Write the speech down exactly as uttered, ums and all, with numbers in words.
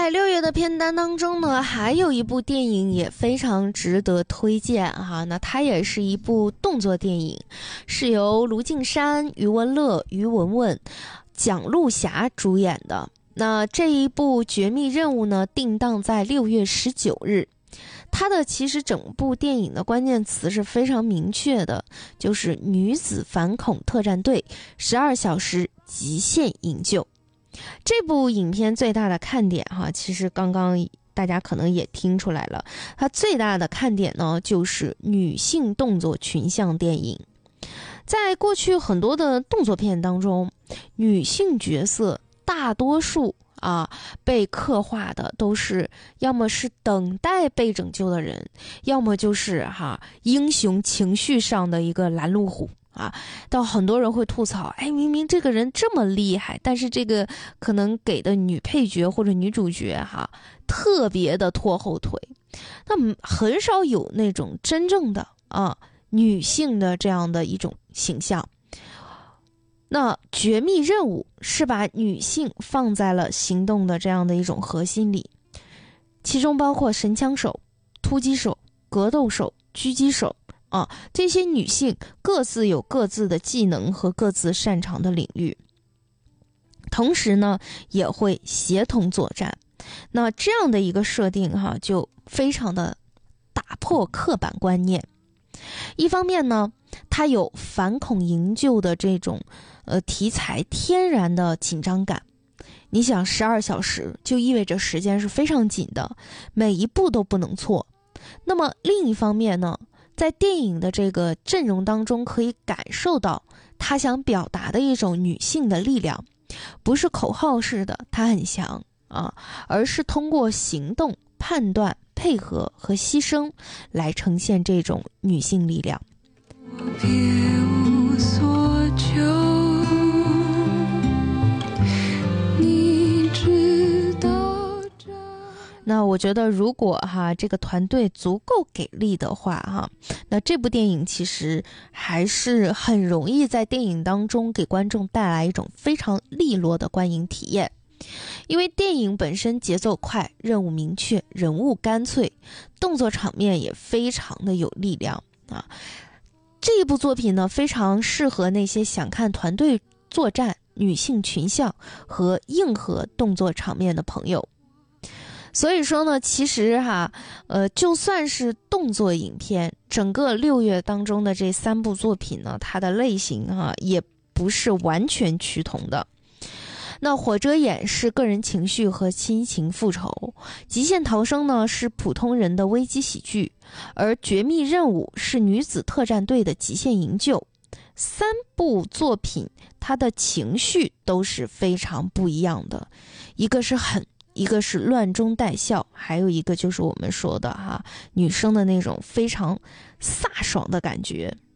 在六月的片单当中呢，还有一部电影也非常值得推荐哈。那它也是一部动作电影，是由卢靖姗、余文乐、于文文、蒋璐霞主演的。那这一部《绝密任务》呢，定档在六月十九日。它的其实整部电影的关键词是非常明确的，就是女子反恐特战队十二小时极限营救。这部影片最大的看点哈，其实刚刚大家可能也听出来了，它最大的看点呢，就是女性动作群像电影。在过去很多的动作片当中，女性角色大多数啊，被刻画的都是要么是等待被拯救的人，要么就是哈英雄情绪上的一个拦路虎啊。到很多人会吐槽，哎，明明这个人这么厉害，但是这个可能给的女配角或者女主角哈特别的拖后腿，那很少有那种真正的啊女性的这样的一种形象。那绝密任务是把女性放在了行动的这样的一种核心里，其中包括神枪手、突击手、格斗手、狙击手啊，这些女性各自有各自的技能和各自擅长的领域，同时呢也会协同作战。那这样的一个设定哈，就非常的打破刻板观念。一方面呢，它有反恐营救的这种呃题材天然的紧张感。你想十二小时就意味着时间是非常紧的，每一步都不能错。那么另一方面呢，在电影的这个阵容当中可以感受到他想表达的一种女性的力量，不是口号式的她很强啊，而是通过行动、判断、配合和牺牲来呈现这种女性力量。别无所求，你知道这。那我觉得如果哈这个团队足够给力的话哈，那这部电影其实还是很容易在电影当中给观众带来一种非常利落的观影体验。因为电影本身节奏快，任务明确，人物干脆，动作场面也非常的有力量啊。这一部作品呢，非常适合那些想看团队作战、女性群像和硬核动作场面的朋友。所以说呢，其实哈，呃，就算是动作影片，整个六月当中的这三部作品呢，它的类型哈，也不是完全趋同的。那火遮眼是个人情绪和亲情复仇，极限逃生呢是普通人的危机喜剧，而绝密任务是女子特战队的极限营救。三部作品它的情绪都是非常不一样的，一个是狠，一个是乱中带笑，还有一个就是我们说的哈女生的那种非常飒爽的感觉。